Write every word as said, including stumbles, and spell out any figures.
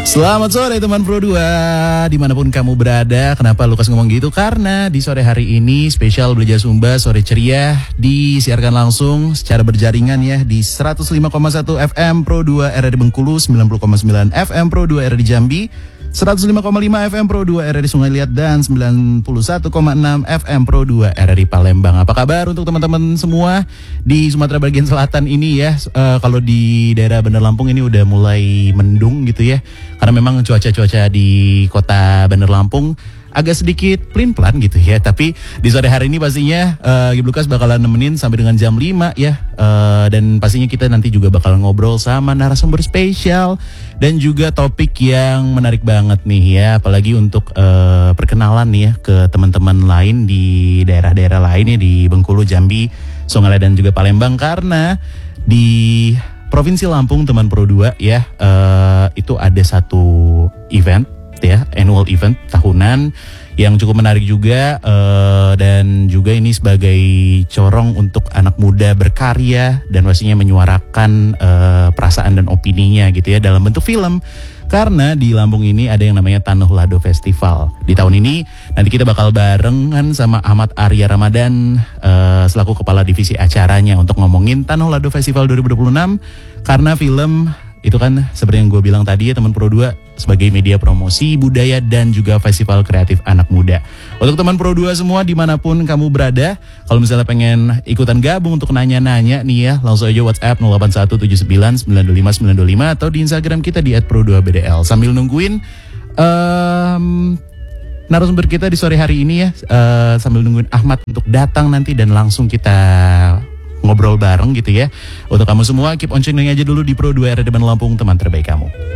Selamat sore teman Pro dua, dimanapun kamu berada. Kenapa Lukas ngomong gitu? Karena di sore hari ini spesial Belajar Sumba Sore Ceria disiarkan langsung secara berjaringan ya di seratus lima koma satu F M Pro dua R R I Bengkulu, sembilan puluh koma sembilan F M Pro dua R R I Jambi, seratus lima koma lima F M Pro dua R R I Sungai Liat, dan sembilan puluh satu koma enam F M Pro dua R R I Palembang. Apa kabar untuk teman-teman semua di Sumatera bagian selatan ini ya? Uh, kalau di daerah Bandar Lampung ini udah mulai mendung gitu ya. Karena memang cuaca-cuaca di kota Bandar Lampung agak sedikit pelin-pelan gitu ya. Tapi di sore hari ini pastinya uh, Gib Lukas bakalan nemenin sampai dengan jam lima ya. Uh, dan pastinya kita nanti juga bakal ngobrol sama narasumber spesial dan juga topik yang menarik banget nih ya. Apalagi untuk uh, perkenalan nih ya ke teman-teman lain di daerah-daerah lain ya, di Bengkulu, Jambi, Sungai Liat dan juga Palembang. Karena di Provinsi Lampung teman Pro dua ya, uh, itu ada satu event ya, annual event tahunan yang cukup menarik juga, uh, dan juga ini sebagai corong untuk anak muda berkarya dan pastinya menyuarakan uh, perasaan dan opininya gitu ya dalam bentuk film. Karena di Lampung ini ada yang namanya Tanuh Lado Festival. Di tahun ini nanti kita bakal barengan sama Ahmad Arya Ramadan uh, selaku kepala divisi acaranya untuk ngomongin Tanuh Lado Festival dua ribu dua puluh enam. Karena film itu kan seperti yang gue bilang tadi ya teman Pro dua, sebagai media promosi budaya dan juga festival kreatif anak muda. Untuk teman Pro dua semua dimanapun kamu berada, kalau misalnya pengen ikutan gabung untuk nanya-nanya nih ya, langsung aja WhatsApp nol delapan satu tujuh sembilan sembilan dua lima sembilan dua lima atau di Instagram kita di et pro dua b d l. Sambil nungguin um, narasumber kita di sore hari ini ya, uh, sambil nungguin Ahmad untuk datang nanti dan langsung kita ngobrol bareng gitu ya. Untuk kamu semua keep on tuning aja dulu di Pro dua R R I Bandar Lampung, teman terbaik kamu.